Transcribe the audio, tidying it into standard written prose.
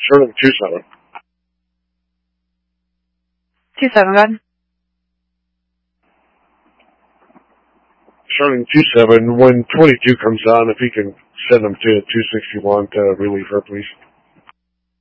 Sterling 27. 27, God. Sterling 27, when 22 comes on, if he can send them to 261 to relieve her, please.